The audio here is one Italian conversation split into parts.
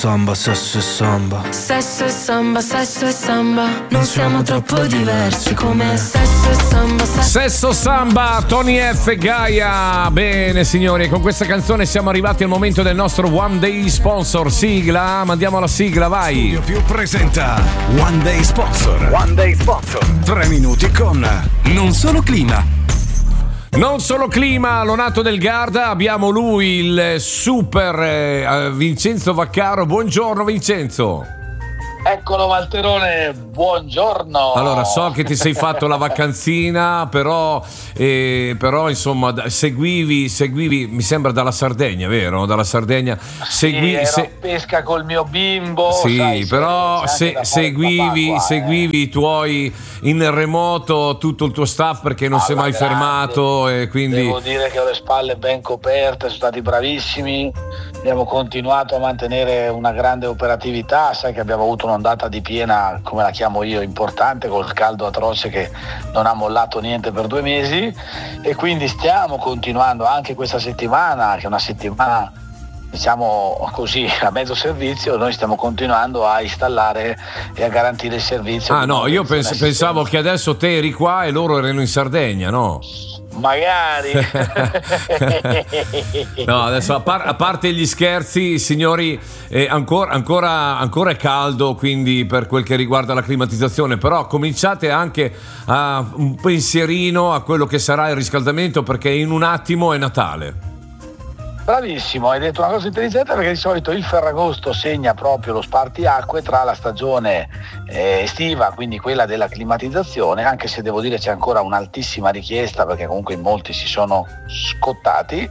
Samba, sesso e samba. Sesso e samba, sesso e samba. Non siamo troppo diversi come sesso e samba. Sesso samba, Tony F e Gaia. Bene signori, con questa canzone siamo arrivati al momento del nostro One Day Sponsor. Sigla, mandiamo la sigla, vai. Studio Più presenta One Day Sponsor. One Day Sponsor. 3 minuti con Non Solo Clima. Non solo clima, Lonato del Garda, abbiamo lui, il super Vincenzo Vaccaro. Buongiorno Vincenzo. Eccolo Valterone, buongiorno. Allora, so che ti sei fatto la vacanzina, però insomma seguivi, mi sembra dalla Sardegna, vero? Dalla Sardegna. Ero a pesca col mio bimbo. Sì, sai, però seguivi i tuoi in remoto, tutto il tuo staff, perché non si è mai fermato, e quindi devo dire che ho le spalle ben coperte, sono stati bravissimi. Abbiamo continuato a mantenere una grande operatività, sai che abbiamo avuto un'ondata di piena, come la chiamo io, importante, col caldo atroce che non ha mollato niente per 2 mesi, e quindi stiamo continuando anche questa settimana, che è una settimana diciamo così a mezzo servizio. Noi stiamo continuando a installare e a garantire il servizio. Ah no, io pensavo che adesso te eri qua e loro erano in Sardegna, no? Magari. No, adesso a parte gli scherzi, signori, ancora è caldo, quindi per quel che riguarda la climatizzazione, però cominciate anche a un pensierino a quello che sarà il riscaldamento, perché in un attimo è Natale. Bravissimo, hai detto una cosa intelligente, perché di solito il Ferragosto segna proprio lo spartiacque tra la stagione estiva, quindi quella della climatizzazione, anche se devo dire c'è ancora un'altissima richiesta, perché comunque in molti si sono scottati.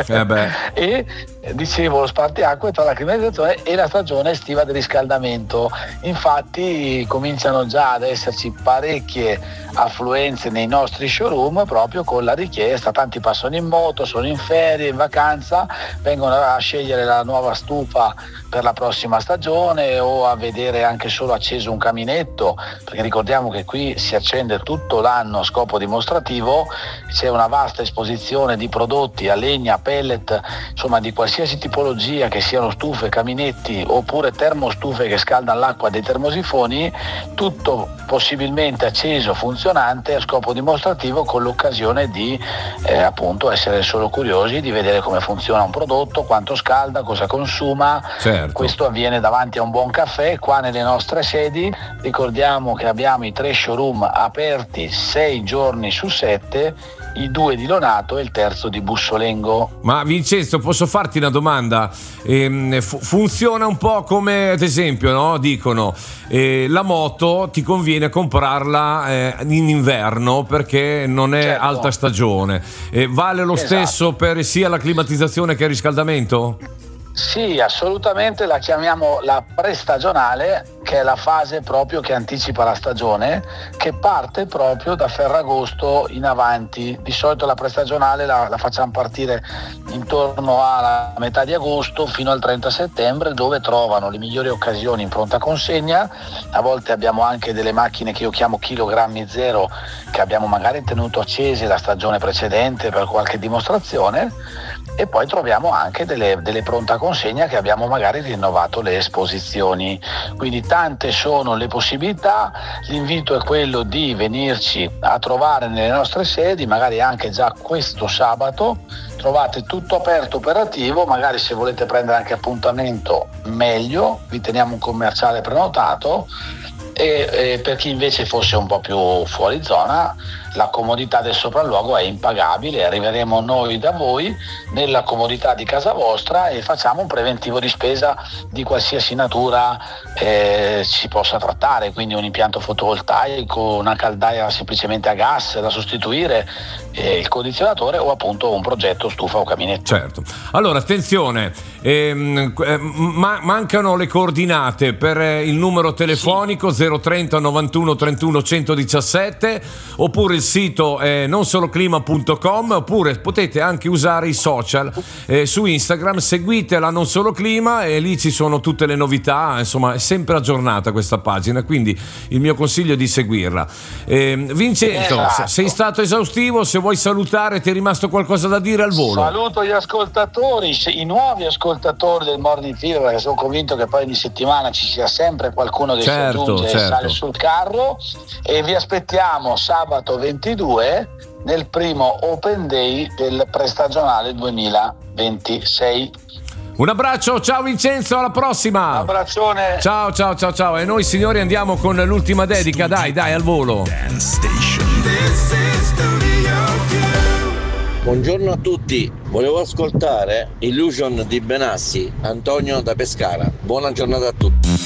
E dicevo, lo spartiacque tra la climatizzazione e la stagione estiva del riscaldamento. Infatti cominciano già ad esserci parecchie affluenze nei nostri showroom proprio con la richiesta. Tanti passano in moto, sono in ferie, in vacanza, vengono a scegliere la nuova stufa per la prossima stagione, o a vedere anche solo acceso un caminetto, perché ricordiamo che qui si accende tutto l'anno a scopo dimostrativo. C'è una vasta esposizione di prodotti a legna, pellet, insomma di qualsiasi tipologia, che siano stufe, caminetti oppure termostufe che scaldano l'acqua dei termosifoni, tutto possibilmente acceso, funzionante a scopo dimostrativo, con l'occasione di appunto essere solo curiosi di vedere come funziona un prodotto, quanto scalda, cosa consuma. Certo. Questo avviene davanti a un buon caffè qua nelle nostre sedi. Ricordiamo che abbiamo i 3 showroom aperti 6 giorni su 7, i 2 di Lonato e il terzo di Bussolengo. Ma Vincenzo, posso farti una domanda? Funziona un po' come, ad esempio, no? Dicono la moto ti conviene comprarla in inverno perché non è alta stagione. Vale lo stesso per sia la climatizzazione che il riscaldamento? Sì, assolutamente, la chiamiamo la prestagionale, che è la fase proprio che anticipa la stagione, che parte proprio da Ferragosto in avanti. Di solito la prestagionale la facciamo partire intorno alla metà di agosto fino al 30 settembre, dove trovano le migliori occasioni in pronta consegna. A volte abbiamo anche delle macchine che io chiamo chilogrammi zero, che abbiamo magari tenuto accese la stagione precedente per qualche dimostrazione, e poi troviamo anche delle pronta consegna che abbiamo magari rinnovato le esposizioni. Quindi tante sono le possibilità. L'invito è quello di venirci a trovare nelle nostre sedi, magari anche già questo sabato. Trovate tutto aperto, operativo. Magari se volete prendere anche appuntamento, meglio, vi teniamo un commerciale prenotato. E per chi invece fosse un po' più fuori zona, la comodità del sopralluogo è impagabile. Arriveremo noi da voi nella comodità di casa vostra e facciamo un preventivo di spesa di qualsiasi natura si possa trattare, quindi un impianto fotovoltaico, una caldaia semplicemente a gas da sostituire, il condizionatore, o appunto un progetto stufa o caminetto. Certo. Allora attenzione, mancano le coordinate per il numero telefonico 030 91 31 117 oppure il sito nonsoloclima.com, oppure potete anche usare i social su Instagram, seguite la Non Solo Clima e lì ci sono tutte le novità, insomma è sempre aggiornata questa pagina, quindi il mio consiglio è di seguirla. Vincenzo, Esatto. sei stato esaustivo, se vuoi salutare, ti è rimasto qualcosa da dire al volo? Saluto gli ascoltatori, i nuovi ascoltatori del Morning Fever, perché sono convinto che poi ogni settimana ci sia sempre qualcuno che si aggiunge e sale sul carro, e vi aspettiamo sabato 22 nel primo Open Day del prestagionale 2026. Un abbraccio, ciao Vincenzo, alla prossima. Un abbraccione. Ciao. E noi signori andiamo con l'ultima dedica, dai, al volo. Dance Station. Buongiorno a tutti, volevo ascoltare Illusion di Benassi, Antonio da Pescara. Buona giornata a tutti.